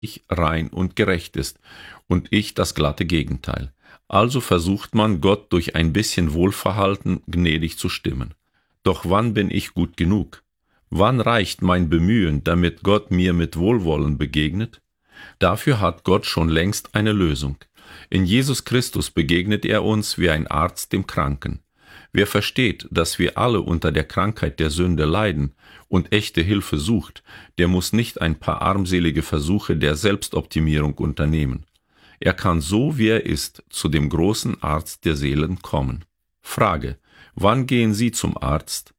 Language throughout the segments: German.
rein und gerecht ist, und ich das glatte Gegenteil. Also versucht man, Gott durch ein bisschen Wohlverhalten gnädig zu stimmen. Doch wann bin ich gut genug? Wann reicht mein Bemühen, damit Gott mir mit Wohlwollen begegnet? Dafür hat Gott schon längst eine Lösung. In Jesus Christus begegnet er uns wie ein Arzt dem Kranken. Wer versteht, dass wir alle unter der Krankheit der Sünde leiden und echte Hilfe sucht, der muss nicht ein paar armselige Versuche der Selbstoptimierung unternehmen. Er kann so, wie er ist, zu dem großen Arzt der Seelen kommen. Frage: Wann gehen Sie zum Arzt?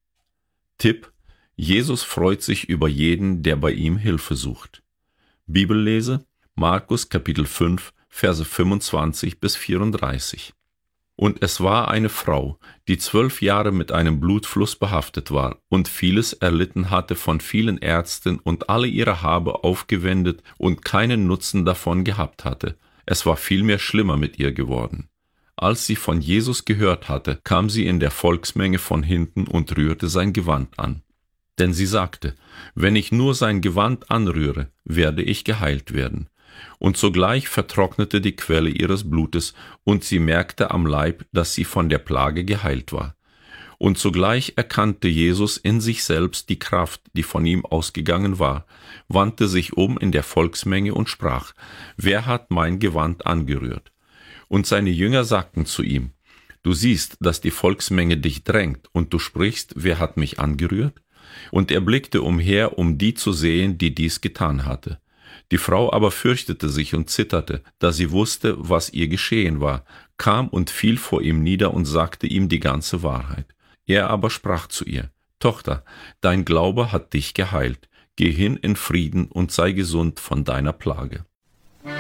Tipp: Jesus freut sich über jeden, der bei ihm Hilfe sucht. Bibellese: Markus Kapitel 5, Verse 25 bis 34. Und es war eine Frau, die 12 Jahre mit einem Blutfluss behaftet war und vieles erlitten hatte von vielen Ärzten und alle ihre Habe aufgewendet und keinen Nutzen davon gehabt hatte. Es war vielmehr schlimmer mit ihr geworden. Als sie von Jesus gehört hatte, kam sie in der Volksmenge von hinten und rührte sein Gewand an. Denn sie sagte: Wenn ich nur sein Gewand anrühre, werde ich geheilt werden. Und sogleich vertrocknete die Quelle ihres Blutes, und sie merkte am Leib, dass sie von der Plage geheilt war. Und sogleich erkannte Jesus in sich selbst die Kraft, die von ihm ausgegangen war, wandte sich um in der Volksmenge und sprach: Wer hat mein Gewand angerührt? Und seine Jünger sagten zu ihm: Du siehst, dass die Volksmenge dich drängt, und du sprichst: Wer hat mich angerührt? Und er blickte umher, um die zu sehen, die dies getan hatte. Die Frau aber fürchtete sich und zitterte, da sie wusste, was ihr geschehen war, kam und fiel vor ihm nieder und sagte ihm die ganze Wahrheit. Er aber sprach zu ihr: Tochter, dein Glaube hat dich geheilt. Geh hin in Frieden und sei gesund von deiner Plage.